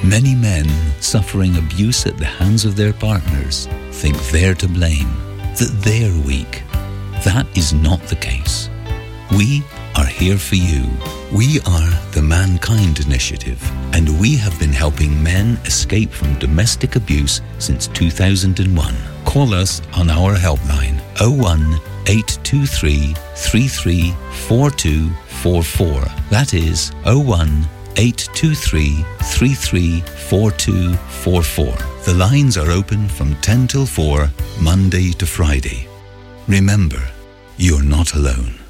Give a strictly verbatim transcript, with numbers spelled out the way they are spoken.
Many men suffering abuse at the hands of their partners think they're to blame, that they're weak. That is not the case. We are here for you. We are the Mankind Initiative, and we have been helping men escape from domestic abuse since two thousand one. Call us on our helpline oh one, eight two three, three three four two four four. That is oh one, eight two three, three three four two four four. The lines are open from ten till four, Monday to Friday. Remember, you're not alone.